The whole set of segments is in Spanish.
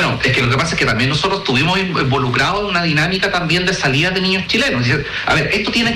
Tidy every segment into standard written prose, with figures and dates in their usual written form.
Bueno, es que lo que pasa es que también nosotros estuvimos involucrados en una dinámica también de salida de niños chilenos. A ver, esto tiene que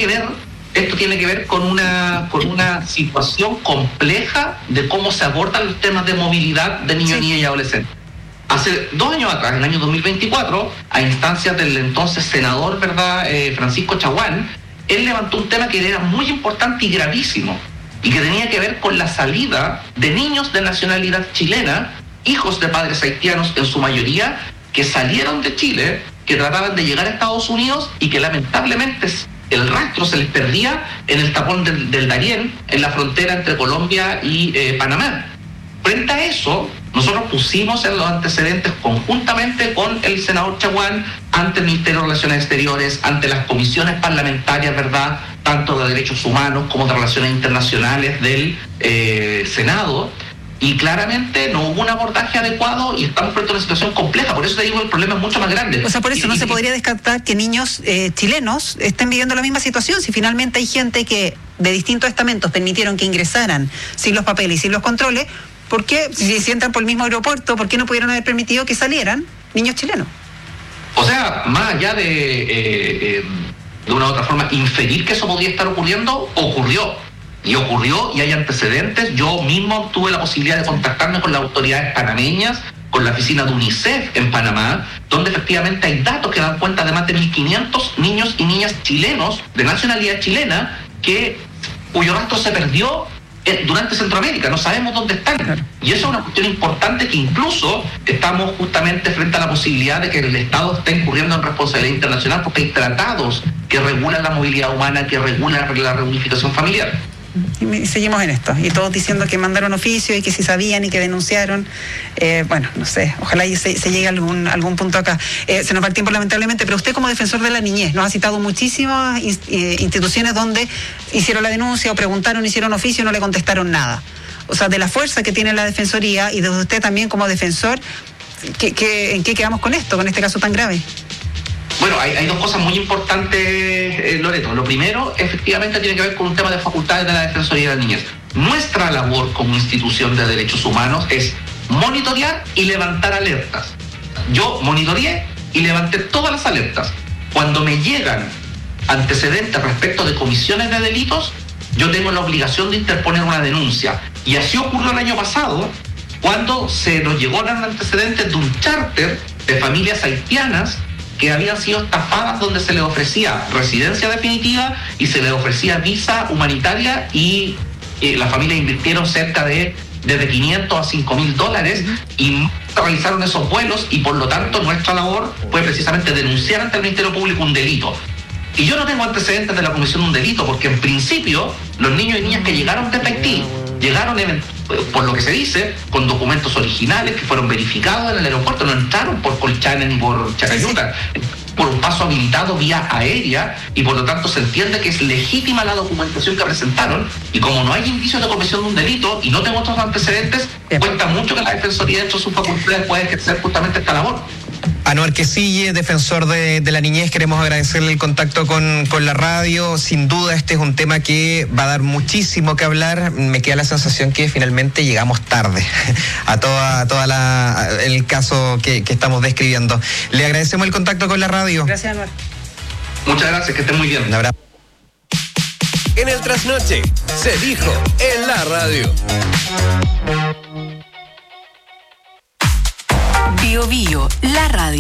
ver con una situación compleja de cómo se abordan los temas de movilidad de niños, niñas y adolescentes. Hace 2 años atrás, en el año 2024, a instancias del entonces senador, ¿verdad?, Francisco Chaguán, él levantó un tema que era muy importante y gravísimo, y que tenía que ver con la salida de niños de nacionalidad chilena, hijos de padres haitianos en su mayoría, que salieron de Chile, que trataban de llegar a Estados Unidos y que lamentablemente el rastro se les perdía en el tapón del Darién, en la frontera entre Colombia y Panamá. Frente a eso, nosotros pusimos en los antecedentes conjuntamente con el senador Chaguán ante el Ministerio de Relaciones Exteriores, ante las comisiones parlamentarias, ¿verdad?, tanto de derechos humanos como de relaciones internacionales del Senado, y claramente no hubo un abordaje adecuado y estamos frente a una situación compleja. Por eso te digo, el problema es mucho más grande. O sea, por eso no se podría descartar que niños chilenos estén viviendo la misma situación. Si finalmente hay gente que de distintos estamentos permitieron que ingresaran sin los papeles y sin los controles, ¿por qué, si entran por el mismo aeropuerto, por qué no pudieron haber permitido que salieran niños chilenos? O sea, más allá de una u otra forma inferir que eso podía estar ocurriendo, ocurrió y hay antecedentes. Yo mismo tuve la posibilidad de contactarme con las autoridades panameñas, con la oficina de UNICEF en Panamá, donde efectivamente hay datos que dan cuenta de más de 1.500 niños y niñas chilenos de nacionalidad chilena cuyo rastro se perdió durante Centroamérica. No sabemos dónde están. Y eso es una cuestión importante, que incluso estamos justamente frente a la posibilidad de que el Estado esté incurriendo en responsabilidad internacional, porque hay tratados que regulan la movilidad humana, que regulan la reunificación familiar. Y seguimos en esto, y todos diciendo que mandaron oficio y que si sabían y que denunciaron. Bueno, no sé, ojalá se llegue a algún punto acá. Se nos va el tiempo lamentablemente, pero usted como defensor de la niñez nos ha citado muchísimas instituciones donde hicieron la denuncia o preguntaron, hicieron oficio y no le contestaron nada. O sea, de la fuerza que tiene la Defensoría y desde usted también como defensor, ¿en qué quedamos con esto, con este caso tan grave? Bueno, hay 2 cosas muy importantes, Loreto. Lo primero, efectivamente, tiene que ver con un tema de facultades de la Defensoría de la Niñez. Nuestra labor como institución de derechos humanos es monitorear y levantar alertas. Yo monitoreé y levanté todas las alertas. Cuando me llegan antecedentes respecto de comisiones de delitos, yo tengo la obligación de interponer una denuncia. Y así ocurrió el año pasado, cuando se nos llegaron antecedentes de un charter de familias haitianas que habían sido estafadas, donde se les ofrecía residencia definitiva y se les ofrecía visa humanitaria, y las familias invirtieron cerca de desde $500 a $5,000 y realizaron esos vuelos, y por lo tanto nuestra labor fue precisamente denunciar ante el Ministerio Público un delito. Y yo no tengo antecedentes de la comisión de un delito, porque en principio los niños y niñas que llegaron de Haití llegaron, por lo que se dice, con documentos originales que fueron verificados en el aeropuerto. No entraron por Colchane ni por Chacayuta, por un paso habilitado vía aérea, y por lo tanto se entiende que es legítima la documentación que presentaron. Y como no hay indicios de comisión de un delito y no tengo otros antecedentes, cuenta mucho que la Defensoría, dentro de sus facultades, puede ejercer justamente esta labor. Anuar Quisille, defensor de la niñez, queremos agradecerle el contacto con la radio. Sin duda este es un tema que va a dar muchísimo que hablar. Me queda la sensación que finalmente llegamos tarde a toda el caso que estamos describiendo. Le agradecemos el contacto con la radio. Gracias, Anuar. Muchas gracias, que estén muy bien. Un abrazo. En el Trasnoche se dijo en la radio. Bio Bio, la radio.